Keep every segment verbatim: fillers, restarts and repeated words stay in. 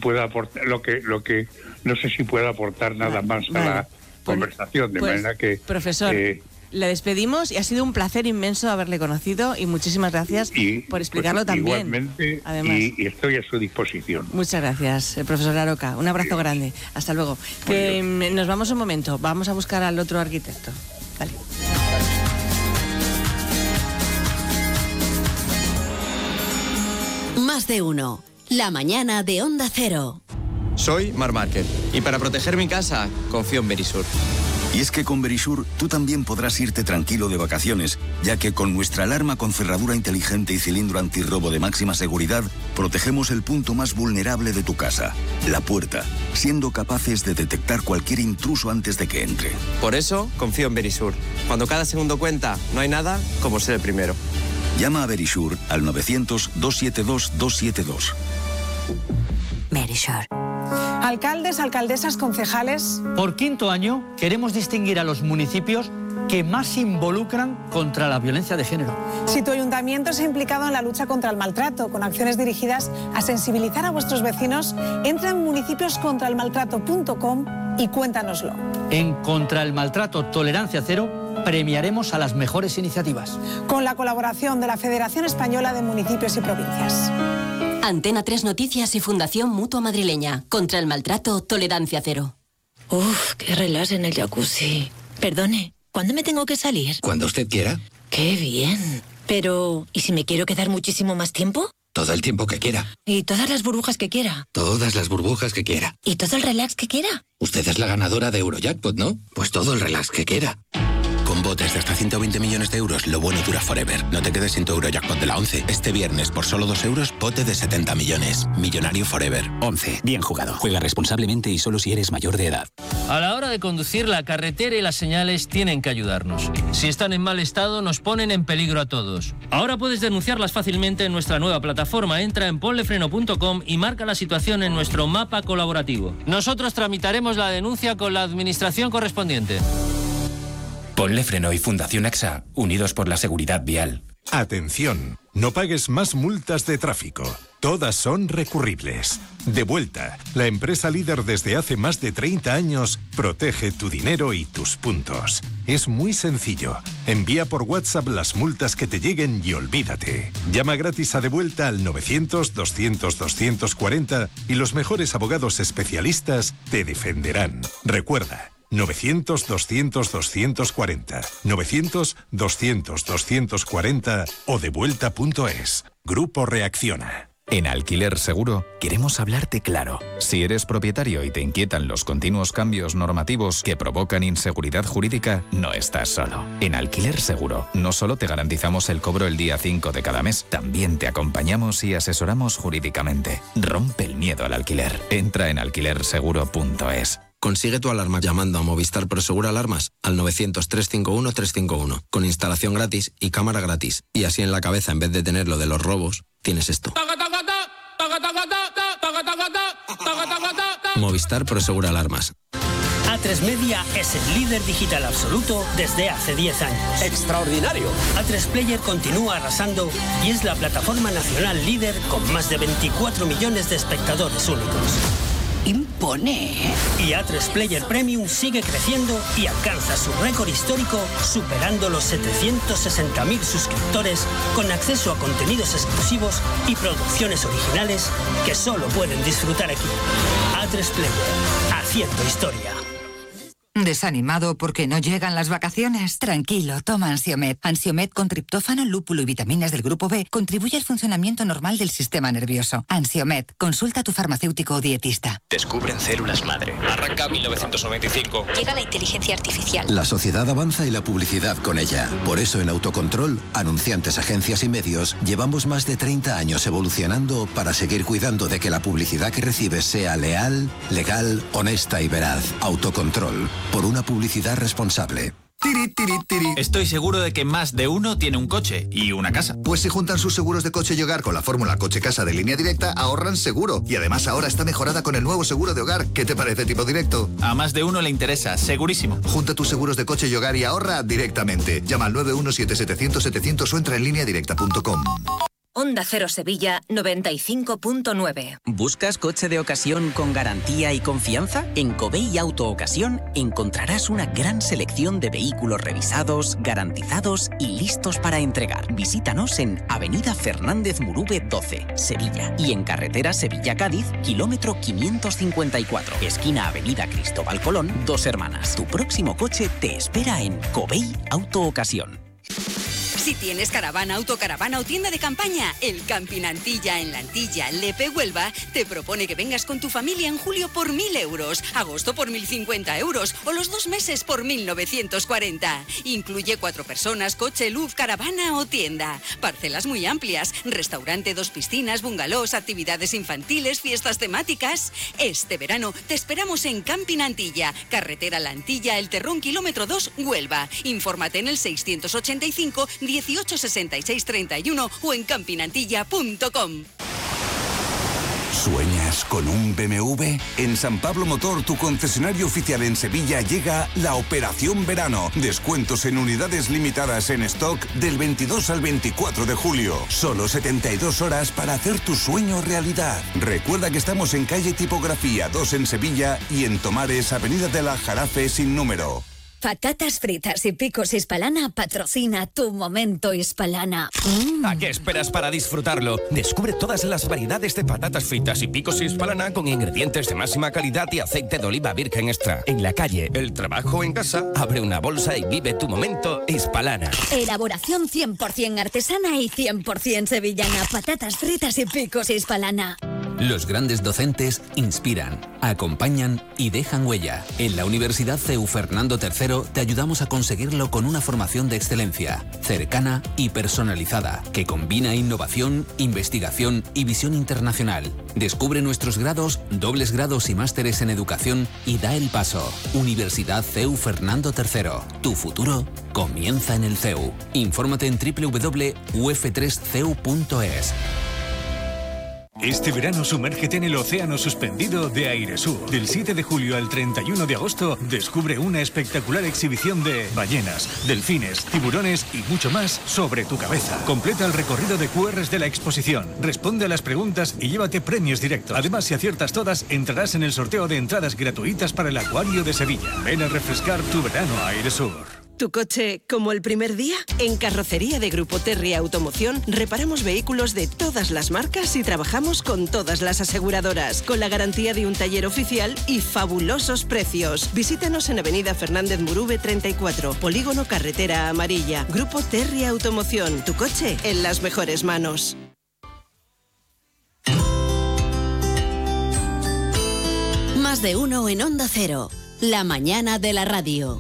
puedo aportar, lo que, lo que, no sé si puedo aportar nada vale, más vale. a la pues, conversación, de pues, manera que... Profesor... Eh, le despedimos y ha sido un placer inmenso haberle conocido y muchísimas gracias y, por explicarlo pues, también. Igualmente, además. Y, y estoy a su disposición. Muchas gracias, el profesor Aroca. Un abrazo Adiós. grande. Hasta luego. Que nos vamos un momento. Vamos a buscar al otro arquitecto. Vale. Más de uno. La mañana de Onda Cero. Soy Mar Márquez y para proteger mi casa confío en Verisur. Y es que con Verisur tú también podrás irte tranquilo de vacaciones, ya que con nuestra alarma con cerradura inteligente y cilindro antirrobo de máxima seguridad, protegemos el punto más vulnerable de tu casa, la puerta, siendo capaces de detectar cualquier intruso antes de que entre. Por eso confío en Verisur. Cuando cada segundo cuenta, no hay nada como ser el primero. Llama a Verisur al novecientos, doscientos setenta y dos, doscientos setenta y dos. Verisur. Alcaldes, alcaldesas, concejales. Por quinto año queremos distinguir a los municipios que más se involucran contra la violencia de género. Si tu ayuntamiento se ha implicado en la lucha contra el maltrato, con acciones dirigidas a sensibilizar a vuestros vecinos, entra en municipios contra el maltrato punto com y cuéntanoslo. En Contra el Maltrato Tolerancia Cero premiaremos a las mejores iniciativas. Con la colaboración de la Federación Española de Municipios y Provincias. Antena tres Noticias y Fundación Mutua Madrileña. Contra el maltrato, tolerancia cero. Uf, qué relax en el jacuzzi. Perdone, ¿cuándo me tengo que salir? Cuando usted quiera. Qué bien. Pero, ¿y si me quiero quedar muchísimo más tiempo? Todo el tiempo que quiera. ¿Y todas las burbujas que quiera? Todas las burbujas que quiera. ¿Y todo el relax que quiera? Usted es la ganadora de Eurojackpot, ¿no? Pues todo el relax que quiera. Con botes de hasta ciento veinte millones de euros, lo bueno dura forever. No te quedes sin tu Eurojackpot de la once. Este viernes, por solo dos euros, bote de setenta millones. Millonario forever. once. Bien jugado. Juega responsablemente y solo si eres mayor de edad. A la hora de conducir, la carretera y las señales tienen que ayudarnos. Si están en mal estado, nos ponen en peligro a todos. Ahora puedes denunciarlas fácilmente en nuestra nueva plataforma. Entra en ponlefreno punto com y marca la situación en nuestro mapa colaborativo. Nosotros tramitaremos la denuncia con la administración correspondiente. Ponle Freno y Fundación A X A, unidos por la seguridad vial. Atención, no pagues más multas de tráfico. Todas son recurribles. Devuelta, la empresa líder desde hace más de treinta años, protege tu dinero y tus puntos. Es muy sencillo. Envía por WhatsApp las multas que te lleguen y olvídate. Llama gratis a Devuelta al novecientos, doscientos, doscientos cuarenta y los mejores abogados especialistas te defenderán. Recuerda, novecientos, doscientos, doscientos cuarenta, novecientos, doscientos, doscientos cuarenta o devuelta punto es. Grupo Reacciona. En Alquiler Seguro queremos hablarte claro. Si eres propietario y te inquietan los continuos cambios normativos que provocan inseguridad jurídica, no estás solo. En Alquiler Seguro no solo te garantizamos el cobro el día cinco de cada mes, también te acompañamos y asesoramos jurídicamente. Rompe el miedo al alquiler. Entra en alquiler seguro punto es. Consigue tu alarma llamando a Movistar Prosegur Alarmas al novecientos, trescientos cincuenta y uno, trescientos cincuenta y uno, con instalación gratis y cámara gratis. Y así en la cabeza, en vez de tener lo de los robos, tienes esto. Movistar Prosegur Alarmas. A tres Media es el líder digital absoluto desde hace diez años. ¡Extraordinario! A tres Player continúa arrasando y es la plataforma nacional líder con más de veinticuatro millones de espectadores únicos. ¡Impone! Y A tres Player Premium sigue creciendo y alcanza su récord histórico superando los setecientos sesenta mil suscriptores con acceso a contenidos exclusivos y producciones originales que solo pueden disfrutar aquí. A tres Player, haciendo historia. ¿Desanimado porque no llegan las vacaciones? Tranquilo, toma Ansiomed. Ansiomed con triptófano, lúpulo y vitaminas del grupo B contribuye al funcionamiento normal del sistema nervioso. Ansiomed, consulta a tu farmacéutico o dietista. Descubren células madre. Arranca mil novecientos noventa y cinco. Llega la inteligencia artificial. La sociedad avanza y la publicidad con ella. Por eso en Autocontrol, anunciantes, agencias y medios, llevamos más de treinta años evolucionando para seguir cuidando de que la publicidad que recibes sea leal, legal, honesta y veraz. Autocontrol. Por una publicidad responsable. Tiri, tiri, tiri. Estoy seguro de que más de uno tiene un coche y una casa. Pues si juntan sus seguros de coche y hogar con la fórmula coche-casa de Línea Directa, ahorran seguro. Y además ahora está mejorada con el nuevo seguro de hogar. ¿Qué te parece, Tipo Directo? A más de uno le interesa, segurísimo. Junta tus seguros de coche y hogar y ahorra directamente. Llama al nueve uno siete, setecientos, setecientos o entra en línea directa punto com. Onda Cero Sevilla noventa y cinco punto nueve. ¿Buscas coche de ocasión con garantía y confianza? En Covey Auto Ocasión encontrarás una gran selección de vehículos revisados, garantizados y listos para entregar. Visítanos en Avenida Fernández Murube doce, Sevilla, y en carretera Sevilla-Cádiz, kilómetro quinientos cincuenta y cuatro, esquina Avenida Cristóbal Colón, Dos Hermanas. Tu próximo coche te espera en Covey Auto Ocasión. Si tienes caravana, autocaravana o tienda de campaña, el Camping Antilla en la Antilla, Lepe, Huelva, te propone que vengas con tu familia en julio por mil euros, agosto por mil cincuenta euros o los dos meses por mil novecientos cuarenta. Incluye cuatro personas, coche, luz, caravana o tienda. Parcelas muy amplias, restaurante, dos piscinas, bungalows, actividades infantiles, fiestas temáticas. Este verano te esperamos en Camping Antilla, carretera La Antilla, El Terrón, kilómetro dos, Huelva. Infórmate en el seiscientos ochenta y cinco dieciocho sesenta y seis treinta y uno o en campinantilla punto com. ¿Sueñas con un B M W? En San Pablo Motor, tu concesionario oficial en Sevilla, llega la Operación Verano. Descuentos en unidades limitadas en stock del veintidós al veinticuatro de julio. Solo setenta y dos horas para hacer tu sueño realidad. Recuerda que estamos en calle Tipografía dos en Sevilla y en Tomares, avenida de la Jarafe sin número. Patatas fritas y picos Hispalana patrocina tu momento Hispalana. Mm. ¿A qué esperas para disfrutarlo? Descubre todas las variedades de patatas fritas y picos Hispalana con ingredientes de máxima calidad y aceite de oliva virgen extra. En la calle, el trabajo o en casa, abre una bolsa y vive tu momento Hispalana. Elaboración cien por ciento artesana y cien por ciento sevillana. Patatas fritas y picos Hispalana. Los grandes docentes inspiran, acompañan y dejan huella. En la Universidad C E U Fernando tercero te ayudamos a conseguirlo con una formación de excelencia, cercana y personalizada, que combina innovación, investigación y visión internacional. Descubre nuestros grados, dobles grados y másteres en educación y da el paso. Universidad C E U Fernando tercero. Tu futuro comienza en el C E U. Infórmate en doble u doble u doble u punto u f tres c e u punto es. Este verano sumérgete en el océano suspendido de Airesur. Del siete de julio al treinta y uno de agosto, descubre una espectacular exhibición de ballenas, delfines, tiburones y mucho más sobre tu cabeza. Completa el recorrido de Q Rs de la exposición, responde a las preguntas y llévate premios directos. Además, si aciertas todas, entrarás en el sorteo de entradas gratuitas para el Acuario de Sevilla. Ven a refrescar tu verano a Airesur. ¿Tu coche como el primer día? En Carrocería de Grupo Terry Automoción reparamos vehículos de todas las marcas y trabajamos con todas las aseguradoras, con la garantía de un taller oficial y fabulosos precios. Visítanos en Avenida Fernández Murube treinta y cuatro, Polígono Carretera Amarilla. Grupo Terry Automoción, tu coche en las mejores manos. Más de uno en Onda Cero, la mañana de la radio.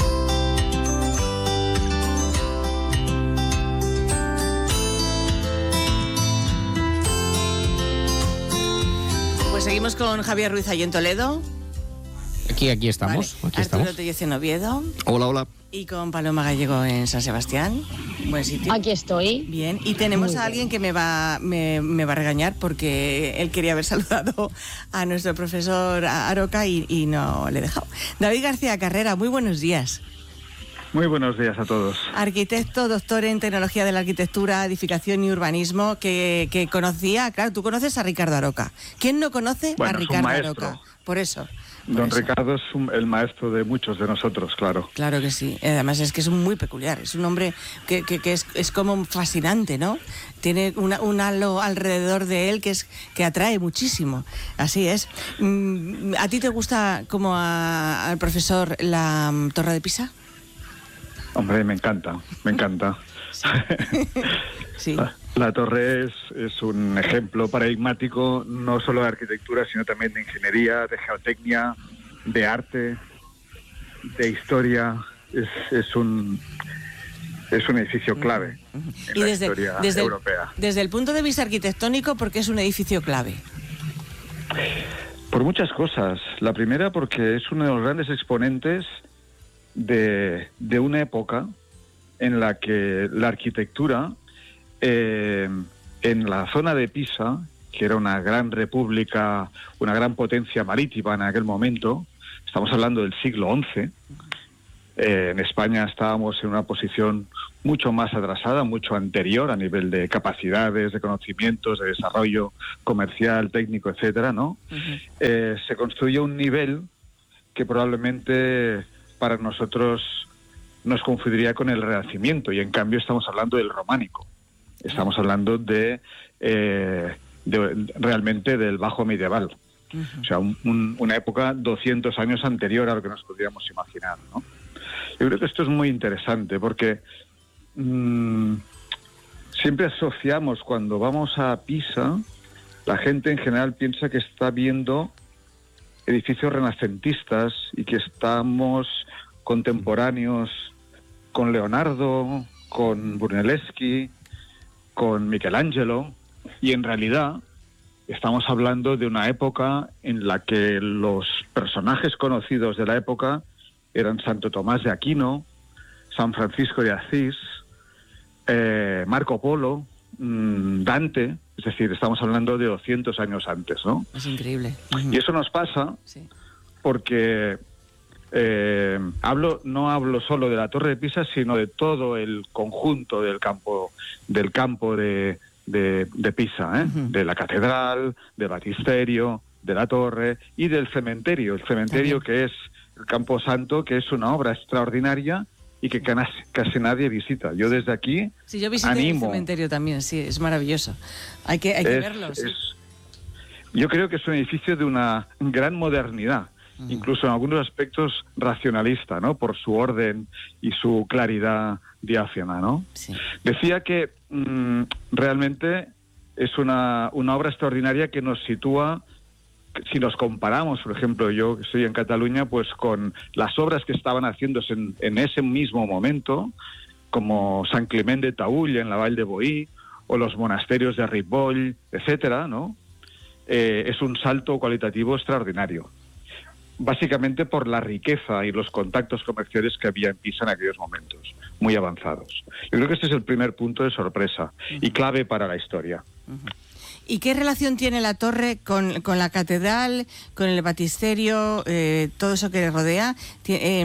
Pues seguimos con Javier Ruiz allí en Toledo. Aquí, aquí estamos. Vale. Aquí Arturo estamos. Tellez en Oviedo. Hola, hola. Y con Paloma Gallego en San Sebastián. Buen sitio. Aquí estoy. Bien. Y tenemos Muy a bien. alguien que me va, me, me va a regañar porque él quería haber saludado a nuestro profesor Aroca y, y no le he dejado. David García Carrera, muy buenos días. Muy buenos días a todos. Arquitecto, doctor en Tecnología de la Arquitectura, Edificación y Urbanismo, que, que conocía, claro, tú conoces a Ricardo Aroca. ¿Quién no conoce Bueno, a es un Ricardo maestro. Aroca? Por eso. por Don eso. Ricardo es un- el maestro de muchos de nosotros, claro. Claro que sí. Además es que es muy peculiar. Es un hombre que, que, que es, es como fascinante, ¿no? Tiene una, un halo alrededor de él que es que atrae muchísimo. Así es. Mm, ¿A ti te gusta, como a- al profesor, la mm, Torre de Pisa? Hombre, me encanta, me encanta. Sí. La, la torre es, es un ejemplo paradigmático no solo de arquitectura, sino también de ingeniería, de geotecnia, de arte, de historia. Es, es un es un edificio clave en Y la desde, historia desde, el, europea. desde el punto de vista arquitectónico, ¿por qué es un edificio clave? Por muchas cosas. La primera porque es uno de los grandes exponentes de, de una época en la que la arquitectura eh, en la zona de Pisa, que era una gran república, una gran potencia marítima en aquel momento, estamos hablando del siglo once, Eh, en España estábamos en una posición mucho más atrasada, mucho anterior a nivel de capacidades, de conocimientos, de desarrollo comercial, técnico, etcétera, ¿no? Uh-huh. Eh, se construye un nivel que probablemente para nosotros nos confundiría con el Renacimiento, y en cambio estamos hablando del románico. Estamos hablando de, eh, de realmente del bajo medieval. Uh-huh. O sea, un, un, una época doscientos años anterior a lo que nos podríamos imaginar, ¿no? Yo creo que esto es muy interesante porque mmm, siempre asociamos, cuando vamos a Pisa, la gente en general piensa que está viendo edificios renacentistas y que estamos contemporáneos con Leonardo, con Brunelleschi, con Michelangelo, y en realidad estamos hablando de una época en la que los personajes conocidos de la época eran Santo Tomás de Aquino, San Francisco de Asís, eh, Marco Polo, mmm, Dante. Es decir, estamos hablando de doscientos años antes, ¿no? Es increíble. Uh-huh. Y eso nos pasa sí. porque eh, hablo no hablo solo de la Torre de Pisa, sino de todo el conjunto del campo del campo de, de, de Pisa, ¿eh? Uh-huh. De la catedral, del baptisterio, de la torre y del cementerio. El cementerio También. que es el Campo Santo, que es una obra extraordinaria y que casi, casi nadie visita. Yo desde aquí Sí, yo visité animo, el cementerio también, sí, es maravilloso. Hay que, hay que es, verlo. Sí. Es, yo creo que es un edificio de una gran modernidad, uh-huh. incluso en algunos aspectos racionalista, ¿no? Por su orden y su claridad diáfana, ¿no? Sí. Decía que mmm, realmente es una, una obra extraordinaria que nos sitúa. Si nos comparamos, por ejemplo, yo que estoy en Cataluña, pues con las obras que estaban haciéndose en, en ese mismo momento, como San Clement de Taüll en la Vall de Boí, o los monasterios de Ripoll, etcétera, ¿no? Eh, es un salto cualitativo extraordinario. Básicamente por la riqueza y los contactos comerciales que había en Pisa en aquellos momentos, muy avanzados. Yo creo que este es el primer punto de sorpresa uh-huh. y clave para la historia. Uh-huh. ¿Y qué relación tiene la torre con, con la catedral, con el baptisterio, eh, todo eso que le rodea? Eh,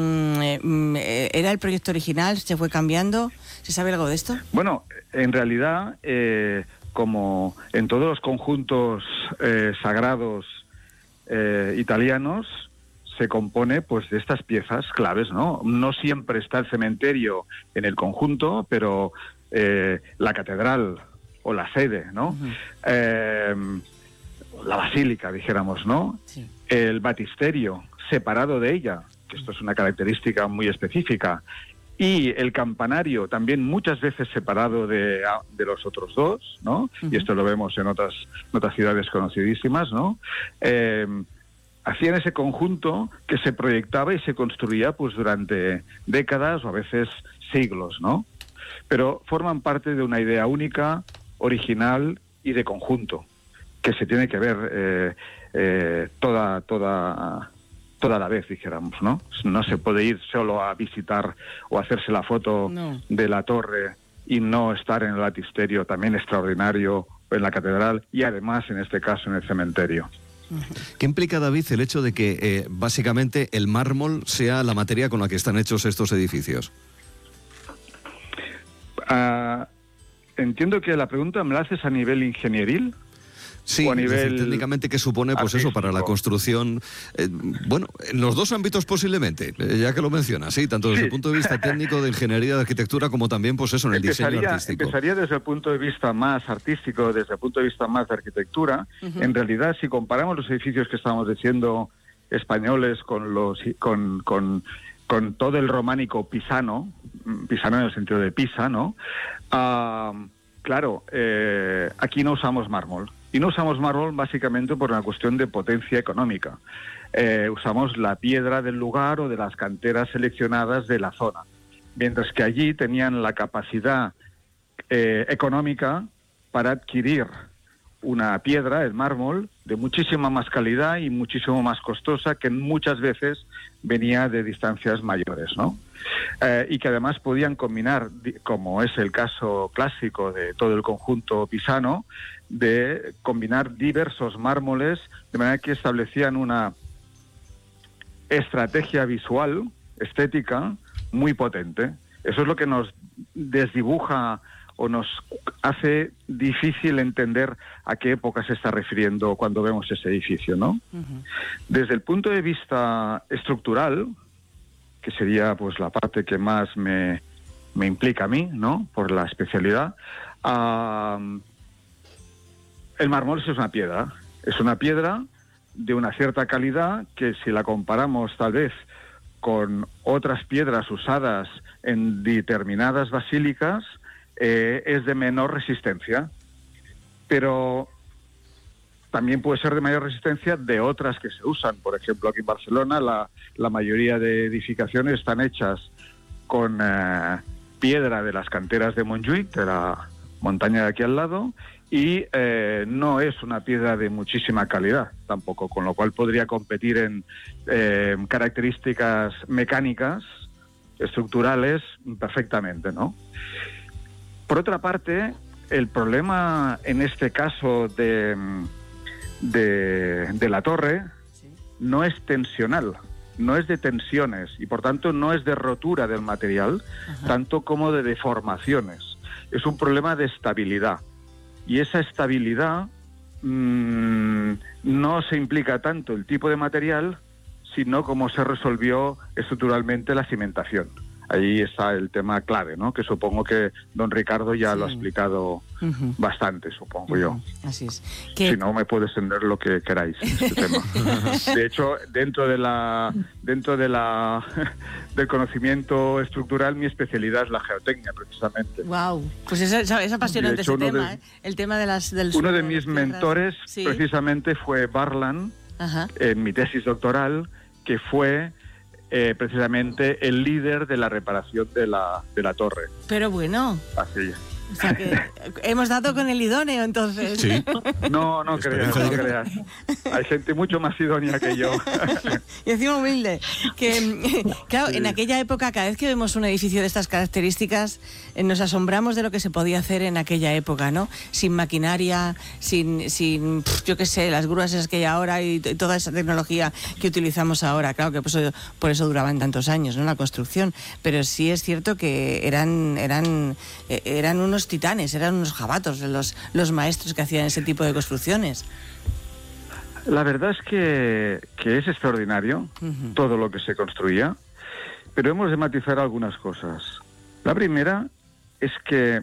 eh, ¿Era el proyecto original? ¿Se fue cambiando? ¿Se sabe algo de esto? Bueno, en realidad, eh, como en todos los conjuntos eh, sagrados eh, italianos, se compone pues de estas piezas claves, ¿no? No siempre está el cementerio en el conjunto, pero eh, la catedral o la sede, ¿no? Uh-huh. Eh, la basílica, dijéramos, ¿no? Sí. El baptisterio separado de ella, que esto es una característica muy específica, y el campanario también muchas veces separado de, de los otros dos, ¿no? Uh-huh. Y esto lo vemos en otras, en otras ciudades conocidísimas, ¿no? Eh, hacían ese conjunto que se proyectaba y se construía pues durante décadas o a veces siglos, ¿no? Pero forman parte de una idea única, original y de conjunto, que se tiene que ver eh, eh, toda toda toda la vez, dijéramos, ¿no? No se puede ir solo a visitar o hacerse la foto no. de la torre y no estar en el baptisterio, también extraordinario, en la catedral y además, en este caso, en el cementerio. ¿Qué implica, David, el hecho de que eh, básicamente el mármol sea la materia con la que están hechos estos edificios? Uh, entiendo que la pregunta me la haces a nivel ingenieril. Sí, o a nivel es decir, técnicamente, ¿qué supone pues artístico? Eso para la construcción? Eh, bueno, en los dos ámbitos posiblemente, eh, ya que lo mencionas, sí, tanto desde sí. el punto de vista técnico de ingeniería de arquitectura como también pues eso en el empezaría, diseño artístico. Empezaría desde el punto de vista más artístico, desde el punto de vista más de arquitectura. Uh-huh. En realidad, si comparamos los edificios que estamos diciendo españoles con los con, con, con todo el románico pisano, pisano en el sentido de Pisa, ¿no? Uh, claro, eh, aquí no usamos mármol. Y no usamos mármol básicamente por una cuestión de potencia económica. Eh, usamos la piedra del lugar o de las canteras seleccionadas de la zona. Mientras que allí tenían la capacidad eh, económica para adquirir una piedra, el mármol, de muchísima más calidad y muchísimo más costosa, que muchas veces venía de distancias mayores, ¿no? Eh, y que además podían combinar, como es el caso clásico de todo el conjunto pisano, de combinar diversos mármoles, de manera que establecían una estrategia visual estética muy potente. Eso es lo que nos desdibuja o nos hace difícil entender a qué época se está refiriendo cuando vemos ese edificio, ¿no? Uh-huh. Desde el punto de vista estructural, que sería pues la parte que más me, me implica a mí, ¿no? Por la especialidad, uh, el mármol es una piedra. Es una piedra de una cierta calidad que, si la comparamos tal vez con otras piedras usadas en determinadas basílicas, eh, es de menor resistencia. Pero también puede ser de mayor resistencia de otras que se usan. Por ejemplo, aquí en Barcelona la, la mayoría de edificaciones están hechas con eh, piedra de las canteras de Montjuïc, de la montaña de aquí al lado, y eh, no es una piedra de muchísima calidad tampoco, con lo cual podría competir en eh, características mecánicas, estructurales, perfectamente, ¿no? Por otra parte, el problema en este caso de, de, de la torre no es tensional, no es de tensiones y por tanto no es de rotura del material, Ajá. tanto como de deformaciones. Es un problema de estabilidad. Y esa estabilidad mmm, no se implica tanto el tipo de material, sino cómo se resolvió estructuralmente la cimentación. Ahí está el tema clave, ¿no? Que supongo que don Ricardo ya sí. lo ha explicado uh-huh. bastante, supongo uh-huh. yo. Así es. Que... Si no, me puede extender lo que queráis en este tema. De hecho, dentro de la dentro de la del conocimiento estructural, mi especialidad es la geotecnia, precisamente. Wow, pues es, es apasionante hecho, ese tema, de, ¿eh? El tema de las del uno de mis mentores, sí. precisamente, fue Barlan, Ajá. en mi tesis doctoral, que fue Eh, precisamente el líder de la reparación de la, de la torre. Pero bueno. Así es. O sea que hemos dado con el idóneo, entonces. Sí. No, no creas, no creas. Hay gente mucho más idónea que yo. Y encima humilde. Que, claro, sí. en aquella época, cada vez que vemos un edificio de estas características, eh, nos asombramos de lo que se podía hacer en aquella época, ¿no? Sin maquinaria, sin, sin pf, yo qué sé, las grúas esas que hay ahora y, y toda esa tecnología que utilizamos ahora. Claro que por eso, por eso duraban tantos años, ¿no? La construcción. Pero sí es cierto que eran, eran, eh, eran unos titanes, eran unos jabatos los, los maestros que hacían ese tipo de construcciones. La verdad es que, que es extraordinario uh-huh. todo lo que se construía, pero hemos de matizar algunas cosas. La primera es que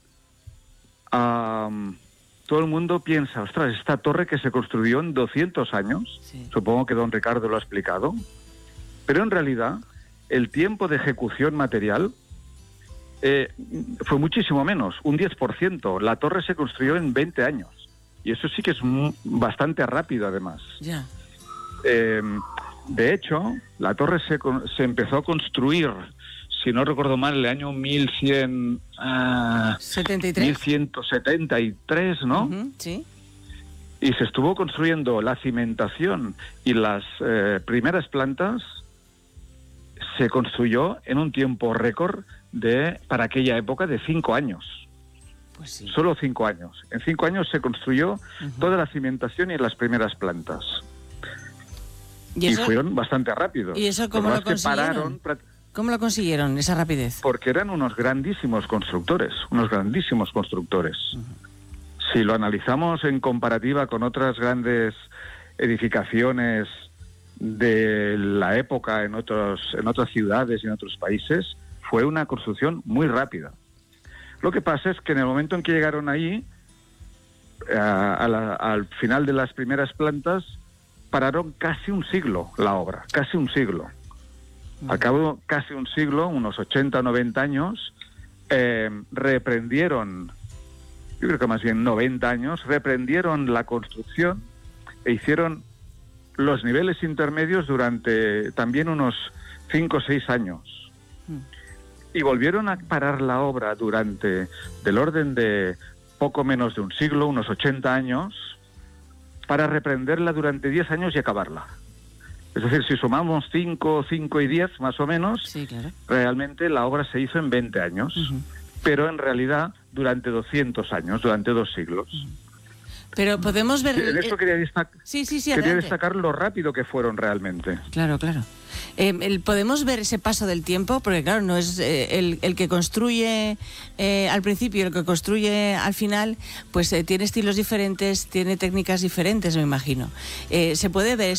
um, todo el mundo piensa, ostras, esta torre que se construyó en doscientos años, sí. supongo que don Ricardo lo ha explicado, pero en realidad el tiempo de ejecución material Eh, fue muchísimo menos, un diez por ciento. La torre se construyó en veinte años. Y eso sí que es m- bastante rápido, además. Yeah. Eh, de hecho, la torre se, con- se empezó a construir, si no recuerdo mal, en el año mil cien, uh, setenta y tres. mil ciento setenta y tres, ¿no? Uh-huh, sí. Y se estuvo construyendo la cimentación y las eh, primeras plantas se construyó en un tiempo récord de para aquella época de cinco años. Pues sí. Solo cinco años. En cinco años se construyó uh-huh. toda la cimentación y las primeras plantas. Y, y eso, fueron bastante rápidos. ¿Y eso cómo lo, lo consiguieron? Pararon, ¿Cómo lo consiguieron, esa rapidez? Porque eran unos grandísimos constructores, unos grandísimos constructores. Uh-huh. Si lo analizamos en comparativa con otras grandes edificaciones de la época en otros en otras ciudades y en otros países, fue una construcción muy rápida. Lo que pasa es que en el momento en que llegaron ahí, a, a la, al final de las primeras plantas, pararon casi un siglo la obra, casi un siglo. Al cabo de casi un siglo, unos ochenta o noventa años, eh, reprendieron, yo creo que más bien noventa años, reprendieron la construcción e hicieron los niveles intermedios durante también unos cinco o seis años. Y volvieron a parar la obra durante, del orden de poco menos de un siglo, unos ochenta años, para reprenderla durante diez años y acabarla. Es decir, si sumamos cinco, cinco y diez más o menos, sí, claro. realmente la obra se hizo en veinte años, uh-huh. pero en realidad durante doscientos años, durante dos siglos. Uh-huh. Pero podemos ver... En eso quería, destac- sí, sí, sí, quería destacar lo rápido que fueron realmente. Claro, claro. Eh, el, ¿Podemos ver ese paso del tiempo? Porque claro, no es eh, el, el que construye eh, al principio y el que construye al final, pues eh, tiene estilos diferentes, tiene técnicas diferentes, me imagino. Eh, ¿Se puede ver ese